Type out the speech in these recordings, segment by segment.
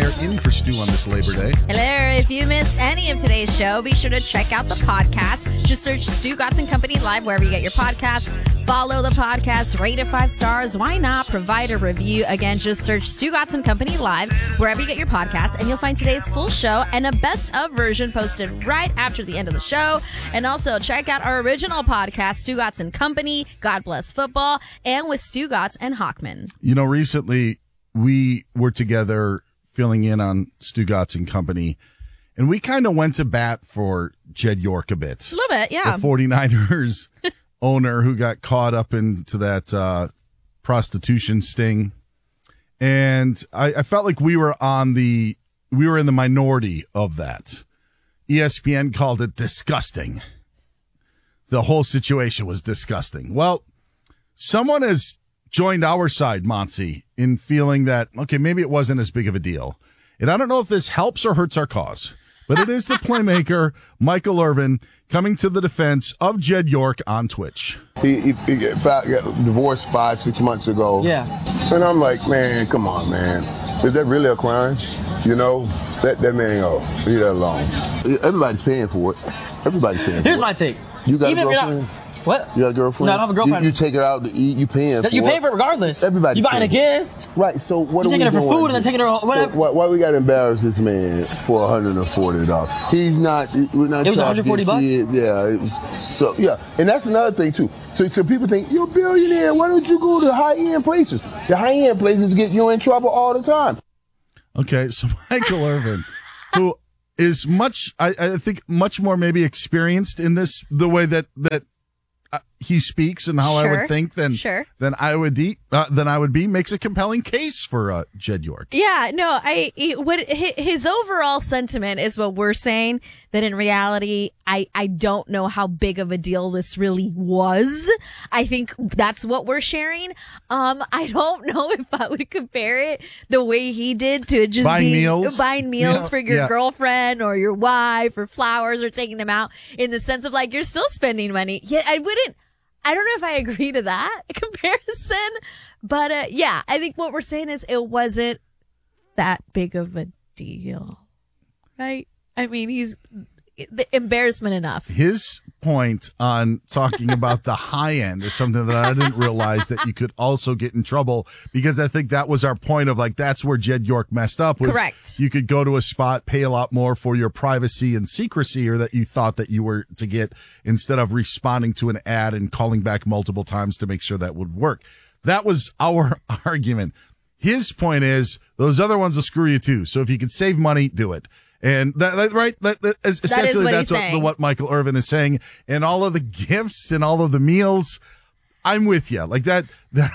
here in for Stu on this Labor Day. Hello. If you missed any of today's show, be sure to check out the podcast. Just search Stu Gatz and Company Live wherever you get your podcasts. Follow the podcast, rate it 5 stars. Why not provide a review? Again, just search Stu Gatz and Company Live wherever you get your podcasts, and you'll find today's full show and a best of version posted right after the end of the show. And also check out our original podcast, Stu Gatz and Company, God Bless Football, and with Stu Gatz and Hockman. You know, recently we were together filling in on Stu Gatz and Company, and we kind of went to bat for Jed York a bit. A little bit, yeah. The 49ers owner who got caught up into that prostitution sting. And I felt like we were in the minority of that. ESPN called it disgusting. The whole situation was disgusting. Well, someone has joined our side, Monty, in feeling that, okay, maybe it wasn't as big of a deal. And I don't know if this helps or hurts our cause, but it is the playmaker, Michael Irvin, coming to the defense of Jed York on Twitch. He got divorced 5-6 months ago. Yeah. And I'm like, man, come on, man. Is that really a crime? You know, let that man go. Leave that alone. Everybody's paying for it. Everybody's paying for it. Here's my take. You got Even a girlfriend? What? You got a girlfriend? No, I don't have a girlfriend. You take her out to eat, you paying for it. You pay for it regardless. Everybody's You buying a paying. gift. Right, so what You're are we taking her doing? for food and then taking her whatever. So why we got to embarrass this man for $140? He's not, we're not It was trying to $140 get bucks? kids. Yeah, it was, so yeah, and that's another thing too. So people think, you're a billionaire, why don't you go to high-end places? The high-end places get you in trouble all the time. Okay, so Michael Irvin, who is I think much more maybe experienced in this, the way that he speaks and how I would think than I would be, makes a compelling case for Jed York. Yeah, no, his overall sentiment is what we're saying, that in reality, I don't know how big of a deal this really was. I think that's what we're sharing. I don't know if I would compare it the way he did to just buying meals for your girlfriend or your wife or flowers or taking them out, in the sense of like, you're still spending money. Yeah, I don't know if I agree to that comparison, but yeah, I think what we're saying is it wasn't that big of a deal, right? I mean, he's the embarrassment enough. His point on talking about the high end is something that I didn't realize that you could also get in trouble, because I think that was our point of like, that's where Jed York messed up. Was correct. You could go to a spot, pay a lot more for your privacy and secrecy, or that you thought that you were to get, instead of responding to an ad and calling back multiple times to make sure that would work. That was our argument. His point is those other ones will screw you too. So if you can save money, do it. And that is essentially that's what Michael Irvin is saying. And all of the gifts and all of the meals, I'm with you. Like that's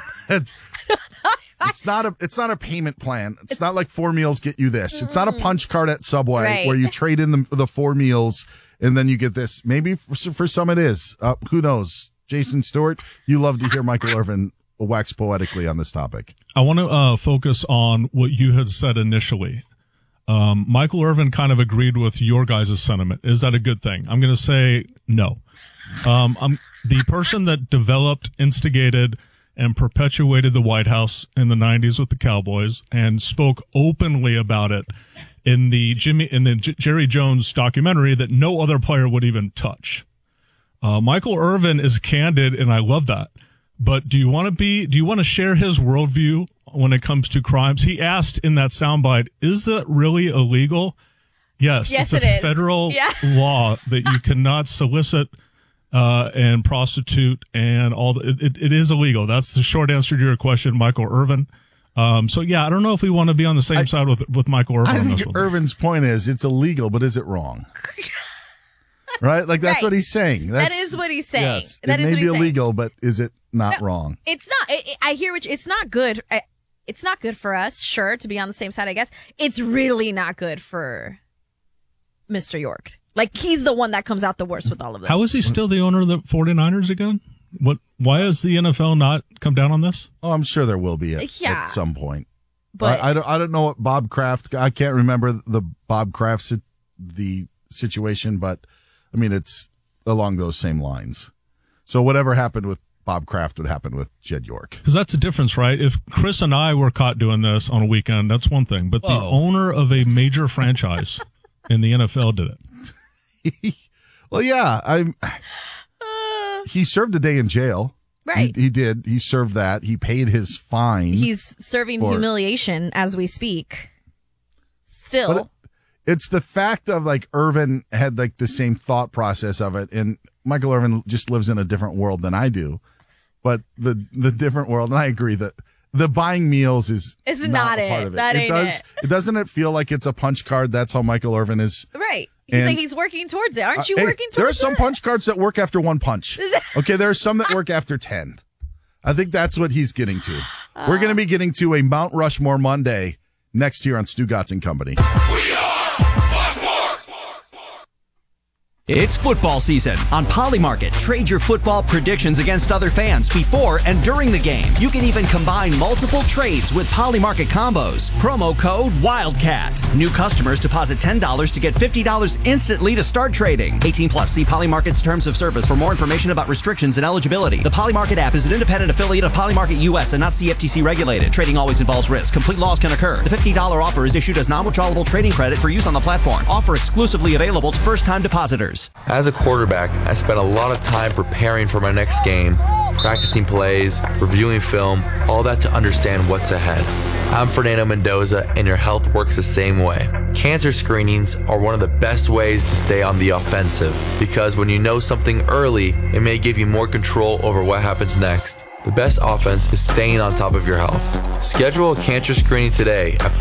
it's not a payment plan. It's not like 4 meals get you this. It's not a punch card at Subway where you trade in the 4 meals and then you get this. Maybe for some it is. Who knows? Jason Stewart, you love to hear Michael Irvin wax poetically on this topic. I want to focus on what you had said initially. Michael Irvin kind of agreed with your guys' sentiment. Is that a good thing? I'm going to say no. I'm the person that developed, instigated, and perpetuated the White House in the 90s with the Cowboys and spoke openly about it in the Jerry Jones documentary that no other player would even touch. Michael Irvin is candid, and I love that. But do you want to share his worldview when it comes to crimes? He asked in that soundbite, is that really illegal? Yes, it's a federal law that you cannot solicit and prostitute and all. It is illegal. That's the short answer to your question, Michael Irvin. So yeah, I don't know if we want to be on the same side with Michael Irvin. I on think this one. Irvin's point is it's illegal, but is it wrong? Right? Like that's what he's saying. That is what he's saying. Yes, it may be illegal, but is it not wrong? It's not. I hear what it's not good. It's not good for us, sure, to be on the same side, I guess. It's really not good for Mr. York. Like, he's the one that comes out the worst with all of this. How is he still the owner of the 49ers again? Why has the NFL not come down on this? Oh, I'm sure there will be at some point. But I don't know what Bob Kraft. I can't remember the Bob Kraft the situation, but I mean it's along those same lines. So whatever happened with Bob Kraft would happen with Jed York. Because that's the difference, right? If Chris and I were caught doing this on a weekend, that's one thing. But the owner of a major franchise in the NFL did it. Well, yeah. He served a day in jail. Right. He did. He served that. He paid his fine. He's serving humiliation as we speak. Still. But it's the fact of like Irvin had like the same thought process of it, and Michael Irvin just lives in a different world than I do. But the different world, and I agree that the buying meals is not a part of it. That ain't it. Doesn't it feel like it's a punch card? That's how Michael Irvin is. Right. He's like he's working towards it. Aren't you working towards it? There are some punch cards that work after one punch. Okay, there are some that work after 10. I think that's what he's getting to. We're going to be getting to a Mount Rushmore Monday next year on Stu Gatz and Company. It's football season. On Polymarket, trade your football predictions against other fans before and during the game. You can even combine multiple trades with Polymarket combos. Promo code WILDCAT. New customers deposit $10 to get $50 instantly to start trading. 18 plus. See Polymarket's terms of service for more information about restrictions and eligibility. The Polymarket app is an independent affiliate of Polymarket US and not CFTC regulated. Trading always involves risk. Complete loss can occur. The $50 offer is issued as non-withdrawable trading credit for use on the platform. Offer exclusively available to first-time depositors. As a quarterback, I spent a lot of time preparing for my next game, practicing plays, reviewing film, all that to understand what's ahead. I'm Fernando Mendoza, and your health works the same way. Cancer screenings are one of the best ways to stay on the offensive, because when you know something early, it may give you more control over what happens next. The best offense is staying on top of your health. Schedule a cancer screening today at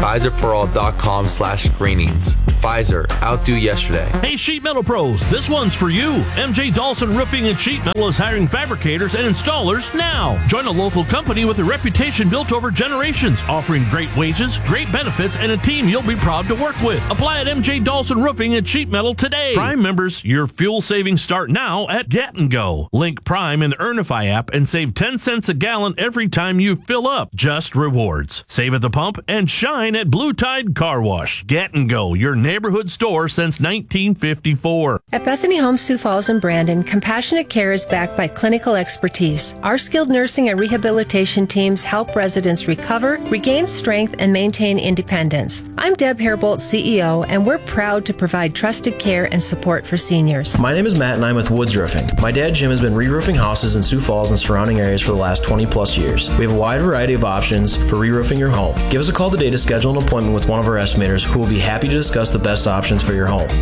PfizerForAll.com/screenings. Pfizer, outdo yesterday. Hey, Sheet Metal Pros, this one's for you. MJ Dawson Roofing and Sheet Metal is hiring fabricators and installers now. Join a local company with a reputation built over generations, offering great wages, great benefits, and a team you'll be proud to work with. Apply at MJ Dawson Roofing and Sheet Metal today. Prime members, your fuel savings start now at Get and Go. Link Prime in the Earnify app and save 10 cents a gallon every time you fill up. Just rewards. Save at the pump and shine at Blue Tide Car Wash. Get and Go, your neighborhood store since 1954. At Bethany Homes Sioux Falls and Brandon, compassionate care is backed by clinical expertise. Our skilled nursing and rehabilitation teams help residents recover, regain strength, and maintain independence. I'm Deb Hairbolt, CEO, and we're proud to provide trusted care and support for seniors. My name is Matt, and I'm with Woods Roofing. My dad, Jim, has been re-roofing houses in Sioux Falls and surrounding areas for the last 20 plus years. We have a wide variety of options for re-roofing your home. Give us a call today to schedule an appointment with one of our estimators who will be happy to discuss the best options for your home.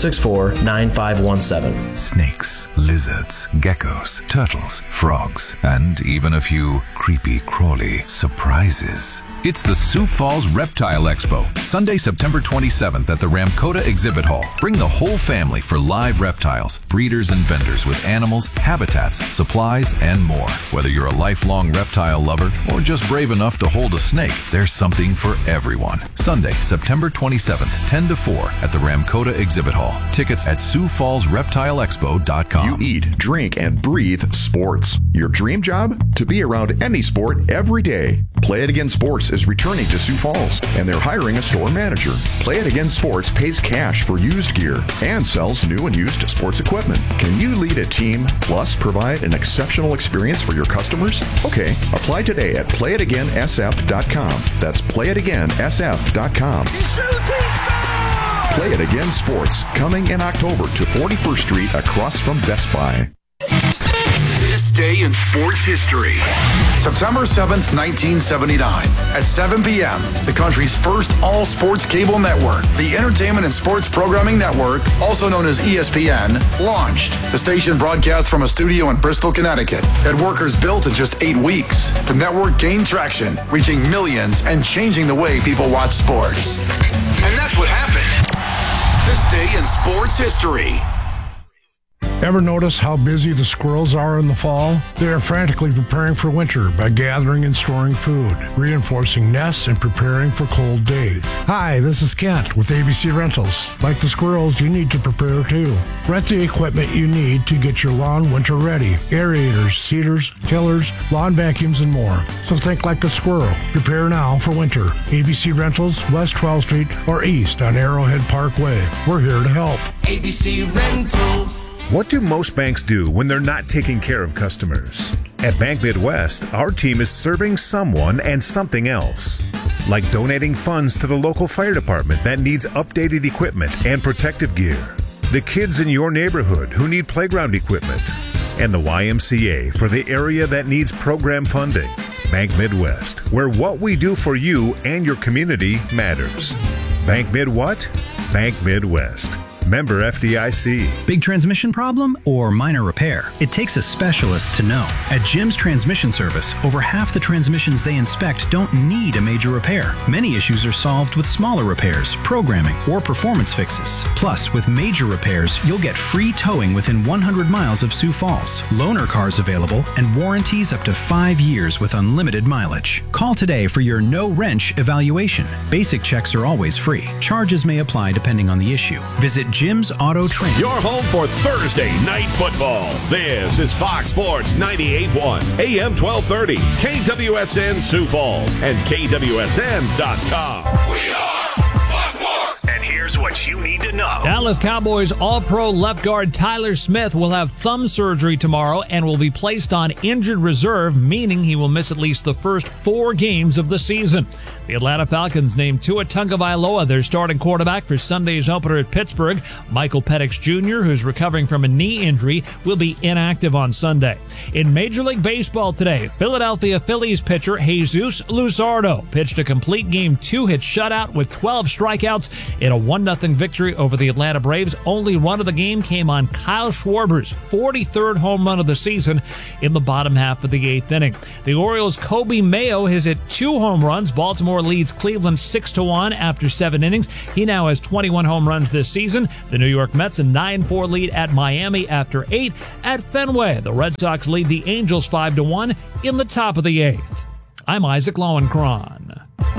764-9517. Snakes, lizards, geckos, turtles, frogs, and even a few creepy crawly surprises. It's the Sioux Falls Reptile Expo, Sunday, September 27th at the Ramkota Exhibit Hall. Bring the whole family for live reptiles, breeders and vendors with animals, habitats, supplies, and more. Whether you're a lifelong reptile lover or just brave enough to hold a snake, there's something for everyone. Sunday, September 27th, 10 to 4 at the Ramkota Exhibit Hall. Tickets at SiouxFallsReptileExpo.com. You eat, drink, and breathe sports. Your dream job? To be around any sport every day. Play It Again Sports is returning to Sioux Falls, and they're hiring a store manager. Play It Again Sports pays cash for used gear and sells new and used sports equipment. Can you lead a team plus provide an exceptional experience for your customers? Okay, apply today at playitagainsf.com. That's playitagainsf.com. Play It Again Sports, coming in October to 41st Street across from Best Buy. This day in sports history. September 7th, 1979. At 7 p.m., the country's first all-sports cable network, the Entertainment and Sports Programming Network, also known as ESPN, launched. The station broadcast from a studio in Bristol, Connecticut. Had workers built in just 8 weeks. The network gained traction, reaching millions and changing the way people watch sports. And that's what happened. This day in sports history. Ever notice how busy the squirrels are in the fall? They are frantically preparing for winter by gathering and storing food, reinforcing nests, and preparing for cold days. Hi, this is Kent with ABC Rentals. Like the squirrels, you need to prepare too. Rent the equipment you need to get your lawn winter ready. Aerators, seeders, tillers, lawn vacuums, and more. So think like a squirrel. Prepare now for winter. ABC Rentals, West 12th Street or East on Arrowhead Parkway. We're here to help. ABC Rentals. What do most banks do when they're not taking care of customers? At Bank Midwest, our team is serving someone and something else. Like donating funds to the local fire department that needs updated equipment and protective gear. The kids in your neighborhood who need playground equipment. And the YMCA for the area that needs program funding. Bank Midwest, where what we do for you and your community matters. Bank Mid what? Bank Midwest. Member FDIC. Big transmission problem or minor repair? It takes a specialist to know. At Jim's Transmission Service, over half the transmissions they inspect don't need a major repair. Many issues are solved with smaller repairs, programming, or performance fixes. Plus, with major repairs, you'll get free towing within 100 miles of Sioux Falls, loaner cars available, and warranties up to 5 years with unlimited mileage. Call today for your no-wrench evaluation. Basic checks are always free. Charges may apply depending on the issue. Visit Jim's Auto Training. Your home for Thursday night football. This is Fox Sports 98.1, AM 1230, KWSN Sioux Falls, and KWSN.com. We are Fox Sports. And here's what you need to know. Dallas Cowboys All-Pro left guard Tyler Smith will have thumb surgery tomorrow and will be placed on injured reserve, meaning he will miss at least the first 4 games of the season. The Atlanta Falcons named Tua Tagovailoa their starting quarterback for Sunday's opener at Pittsburgh. Michael Penix Jr., who's recovering from a knee injury, will be inactive on Sunday. In Major League Baseball today, Philadelphia Phillies pitcher Jesus Luzardo pitched a complete Game 2-hit shutout with 12 strikeouts in a 1-0 victory over the Atlanta Braves. Only run of the game came on Kyle Schwarber's 43rd home run of the season in the bottom half of the 8th inning. The Orioles' Kobe Mayo has hit 2 home runs. Baltimore leads Cleveland 6-1 after 7 innings. He now has 21 home runs this season. The New York Mets a 9-4 lead at Miami after 8 at Fenway. The Red Sox lead the Angels 5-1 in the top of the 8th. I'm Isaac Lowenkron.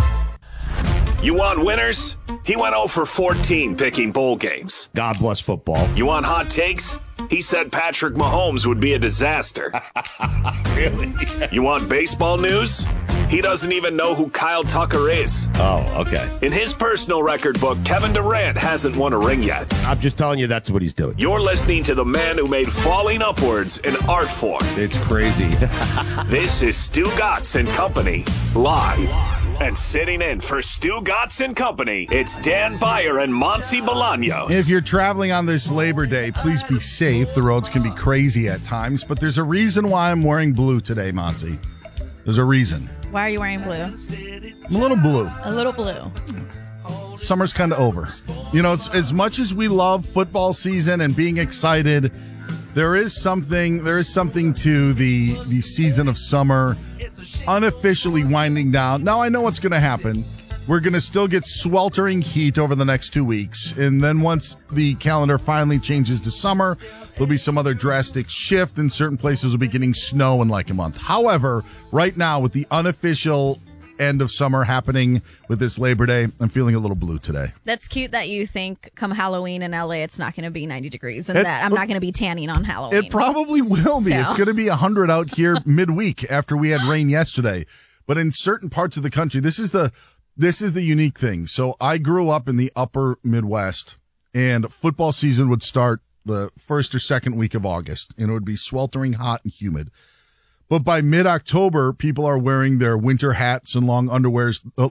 You want winners? He went 0 for 14 picking bowl games. God bless football. You want hot takes? He said Patrick Mahomes would be a disaster. Really? You want baseball news? He doesn't even know who Kyle Tucker is. Oh, okay. In his personal record book, Kevin Durant hasn't won a ring yet. I'm just telling you that's what he's doing. You're listening to the man who made falling upwards an art form. It's crazy. This is Stu Gatz and Company, live. And sitting in for Stu Gatz and Company, it's Dan Beyer and Monty Bolaños. If you're traveling on this Labor Day, please be safe. The roads can be crazy at times, but there's a reason why I'm wearing blue today, Monty. There's a reason. Why are you wearing blue? I'm a little blue. A little blue. Summer's kind of over. You know, as much as we love football season and being excited, there is something to the season of summer unofficially winding down. Now I know what's going to happen. We're going to still get sweltering heat over the next 2 weeks. And then once the calendar finally changes to summer, there'll be some other drastic shift, and certain places will be getting snow in like a month. However, right now, with the unofficial end of summer happening with this Labor Day, I'm feeling a little blue today. That's cute that you think come Halloween in LA it's not going to be 90 degrees and that I'm not going to be tanning on Halloween. It probably will be. So. It's going to be 100 out here midweek after we had rain yesterday. But in certain parts of the country, this is the unique thing. So I grew up in the upper Midwest, and football season would start the first or second week of August, and it would be sweltering hot and humid. But by mid-October, people are wearing their winter hats and long underwear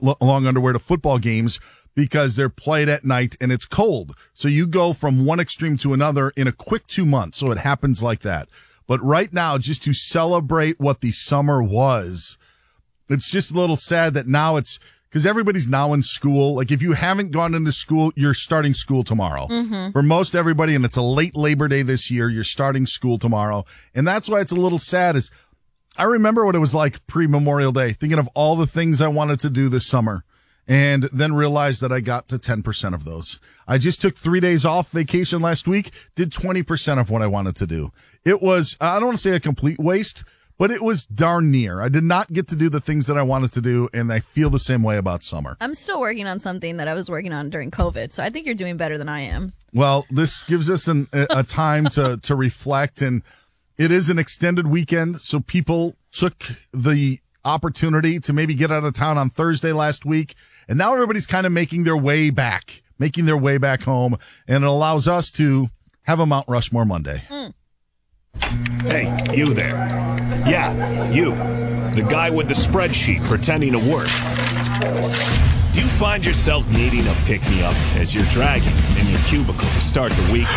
to football games because they're played at night and it's cold. So you go from one extreme to another in a quick 2 months. So it happens like that. But right now, just to celebrate what the summer was, it's just a little sad that now it's because everybody's now in school. Like if you haven't gone into school, you're starting school tomorrow. Mm-hmm. For most everybody, and it's a late Labor Day this year, you're starting school tomorrow. And that's why it's a little sad is I remember what it was like pre-Memorial Day, thinking of all the things I wanted to do this summer, and then realized that I got to 10% of those. I just took 3 days off vacation last week, did 20% of what I wanted to do. It was, I don't want to say a complete waste, but it was darn near. I did not get to do the things that I wanted to do, and I feel the same way about summer. I'm still working on something that I was working on during COVID, so I think you're doing better than I am. Well, this gives us a time to reflect, and it is an extended weekend, so people took the opportunity to maybe get out of town on Thursday last week, and now everybody's kind of making their way back home, and it allows us to have a Mount Rushmore Monday. Hey, you there. Yeah, you. The guy with the spreadsheet pretending to work. Do you find yourself needing a pick-me-up as you're dragging in your cubicle to start the week?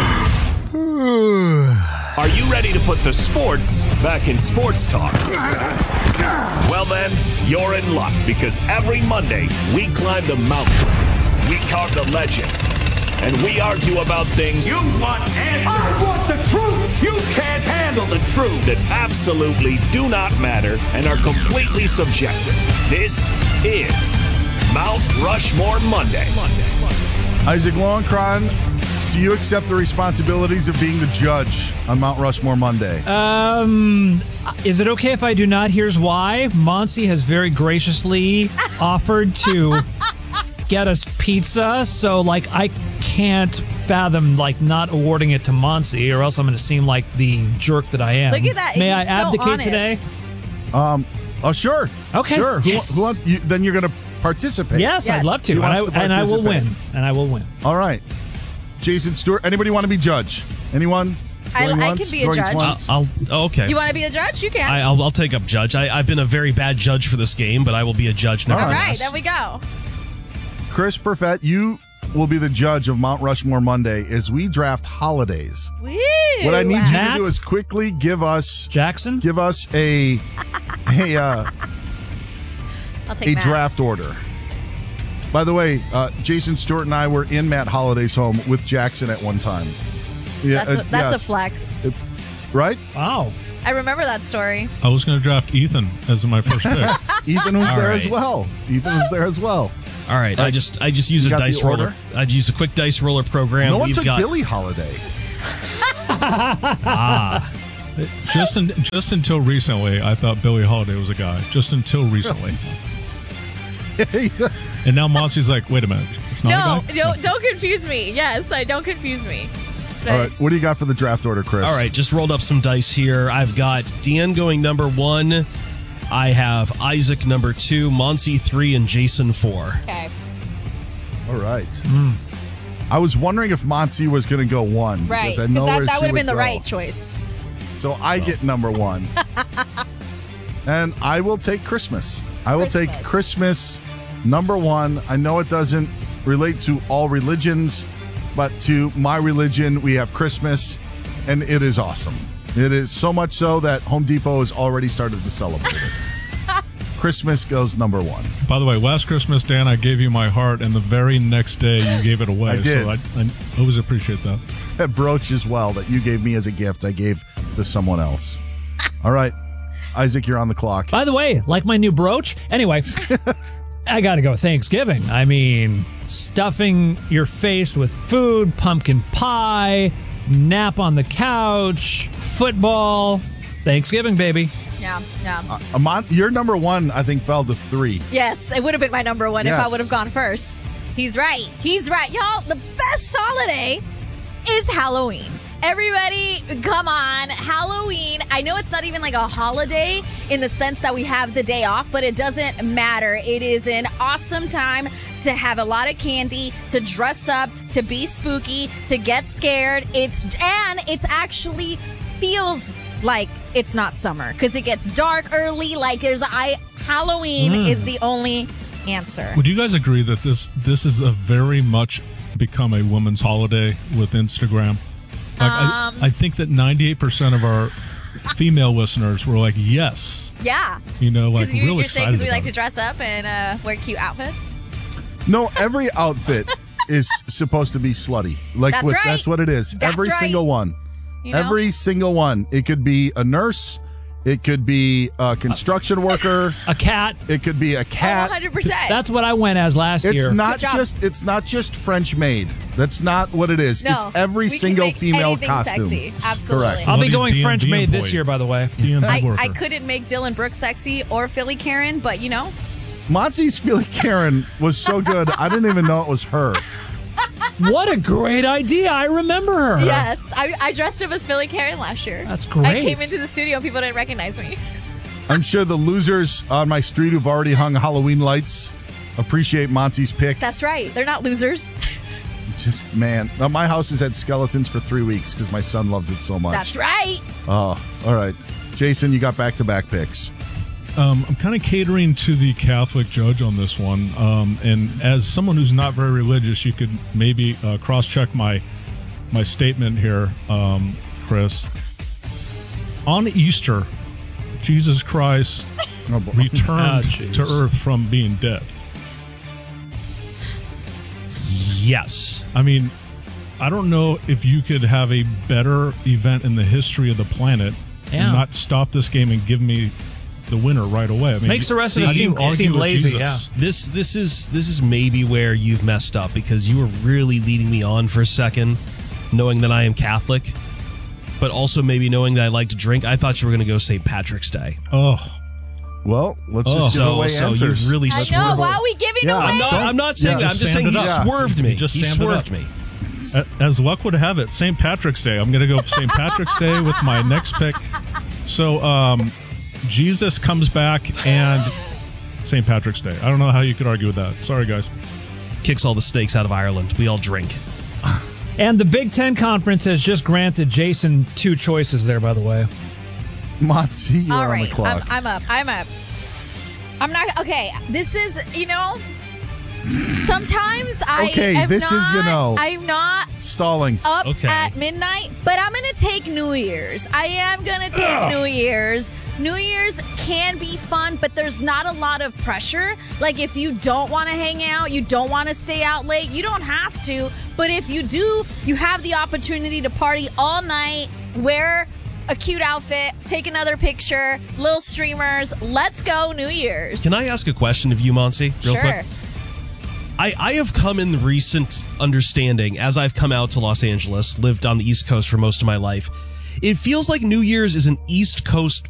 Are you ready to put the sports back in sports talk? Well then, you're in luck, because every Monday we climb the mountain, we carve the legends, and we argue about things you want answers. I want the truth. You can't handle the truth. That absolutely do not matter and are completely subjective. This is Mount Rushmore Monday. Isaac Lowenkron, do you accept the responsibilities of being the judge on Mount Rushmore Monday? Is it okay if I do not? Here's why. Monsi has very graciously offered to get us pizza, so I can't fathom not awarding it to Monsi, or else I'm going to seem like the jerk that I am. Look at that. May He's I abdicate honest today? Oh, sure. Okay. Sure. Yes. Then you're going to participate. Yes, I'd love to. Who wants to And I will win. participate? And I will win. All right. Jason Stewart, anybody want to be judge? Anyone? I Going can once? be a Going judge. twice? Okay. You want to be a judge? You can. I'll take up judge. I've been a very bad judge for this game, but I will be a judge All nevertheless. right, there we go. Chris Perfett, you will be the judge of Mount Rushmore Monday as we draft holidays. Woo! What I need you to Matt? do is quickly give us Jackson. Give us a I'll take Matt. draft order. By the way, Jason Stewart and I were in Matt Holliday's home with Jackson at one time. Yeah, That's yes. a flex. Right? Wow. I remember that story. I was going to draft Ethan as my first pick. Ethan was All there right. as well. Ethan was there as well. All right. I just use You a got dice the roller. order? I'd use a quick dice roller program. No one We've took got Billie Holiday. Just until recently, I thought Billie Holiday was a guy. Just until recently. And now Monsi's like, wait a minute. It's not a guy? No, don't confuse me. Yes, don't confuse me. All right. What do you got for the draft order, Chris? All right, just rolled up some dice here. I've got Dan going number 1. I have Isaac number 2, Monsi 3, and Jason 4. Okay. All right. I was wondering if Monsi was going to go 1. Right. Because I know where that she would have been the go. right choice. So I get number 1. And I will take Christmas. I will take Christmas number 1. I know it doesn't relate to all religions, but to my religion, we have Christmas, and it is awesome. It is so much so that Home Depot has already started to celebrate it. Christmas goes number 1. By the way, last Christmas, Dan, I gave you my heart, and the very next day you gave it away. I did. So I always appreciate that. That brooch as well that you gave me as a gift, I gave to someone else. All right. Isaac, you're on the clock. By the way, like my new brooch? Anyway, I got to go Thanksgiving. I mean, stuffing your face with food, pumpkin pie, nap on the couch, football. Thanksgiving, baby. Yeah. Your number 1, I think, fell to 3. Yes, it would have been my number 1 if Yes. I would have gone first. He's right. Y'all, the best holiday is Halloween. Everybody, come on. Halloween. I know it's not even like a holiday in the sense that we have the day off, but it doesn't matter. It is an awesome time to have a lot of candy, to dress up, to be spooky, to get scared. It's actually feels like it's not summer because it gets dark early. Halloween is the only answer. Would you guys agree that this is a very much become a woman's holiday with Instagram? I think that 98% of our female listeners were like, yes. Yeah. Real You're excited saying because we about like to it. dress up and wear cute outfits? No, every outfit is supposed to be slutty. That's right. That's what it is. That's every right. single one. You know? Every single one. It could be a nurse. It could be a construction worker. A cat. It could be a cat. 100%. That's what I went as last year. It's not just French maid. That's not what it is. No, it's every we can single make female anything costume. sexy. Absolutely. Correct. I'll be Slutty going DMV French maid this employee. year, by the way. I couldn't make Dylan Brooks sexy or Philly Karen, but Monty's Philly Karen was so good, I didn't even know it was her. What a great idea. I remember her. Yes, I dressed up as Philly Karen last year. That's great. I came into the studio and people didn't recognize me. I'm sure the losers on my street who've already hung Halloween lights appreciate Monty's pick. That's right. They're not losers. Just, man. Now, my house has had skeletons for 3 weeks because my son loves it so much. That's right. Oh, all right. Jason, you got back-to-back picks. I'm kind of catering to the Catholic judge on this one. And as someone who's not very religious, you could maybe cross-check my statement here, Chris. On Easter, Jesus Christ returned to earth from being dead. Yes. I mean, I don't know if you could have a better event in the history of the planet and not stop this game and give me the winner right away. I mean, makes the rest of it seem lazy. Yeah. This is maybe where you've messed up, because you were really leading me on for a second, knowing that I am Catholic, but also maybe knowing that I like to drink. I thought you were going to go St. Patrick's Day. Oh. Well, let's just give away answers. You've really I know. Why are we giving away? I'm not saying that. I'm just saying he swerved me. He swerved me. As luck would have it, St. Patrick's Day. I'm going to go St. Patrick's Day with my next pick. So, Jesus comes back and St. Patrick's Day. I don't know how you could argue with that. Sorry, guys. Kicks all the snakes out of Ireland. We all drink. And the Big Ten Conference has just granted Jason 2 choices there, by the way. Motzi, you're All on right, the clock. I'm up. I'm not okay. This is, sometimes I'm not stalling up at midnight, but I'm gonna take New Year's. I am gonna take New Year's. New Year's can be fun, but there's not a lot of pressure. Like, if you don't want to hang out, you don't want to stay out late, you don't have to. But if you do, you have the opportunity to party all night, wear a cute outfit, take another picture, little streamers. Let's go New Year's. Can I ask a question of you, Monsi, real quick? I have come in recent understanding, as I've come out to Los Angeles, lived on the East Coast for most of my life. It feels like New Year's is an East Coast